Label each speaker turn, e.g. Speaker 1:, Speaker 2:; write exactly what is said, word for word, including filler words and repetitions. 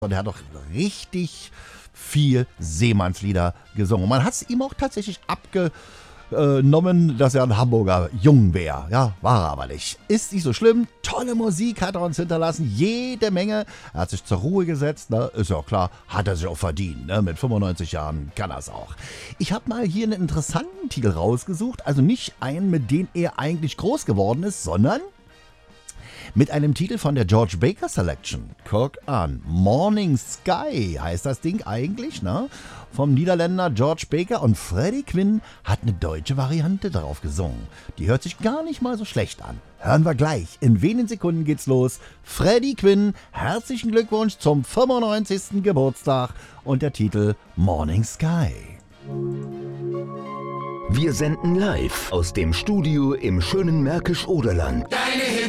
Speaker 1: Und er hat doch richtig viel Seemannslieder gesungen. Man hat es ihm auch tatsächlich abgenommen, dass er ein Hamburger Jung wäre. Ja, war er aber nicht. Ist nicht so schlimm. Tolle Musik hat er uns hinterlassen. Jede Menge. Er hat sich zur Ruhe gesetzt. Ne? Ist ja auch klar, hat er sich auch verdient. Ne? Mit fünfundneunzig Jahren kann er es auch. Ich habe mal hier einen interessanten Titel rausgesucht. Also nicht einen, mit dem er eigentlich groß geworden ist, sondern mit einem Titel von der George Baker Selection. Guck an. Morning Sky heißt das Ding eigentlich, ne? Vom Niederländer George Baker, und Freddie Quinn hat eine deutsche Variante darauf gesungen. Die hört sich gar nicht mal so schlecht an. Hören wir gleich. In wenigen Sekunden geht's los. Freddie Quinn, herzlichen Glückwunsch zum fünfundneunzigsten Geburtstag und der Titel Morning Sky.
Speaker 2: Wir senden live aus dem Studio im schönen Märkisch-Oderland.
Speaker 3: Deine Hits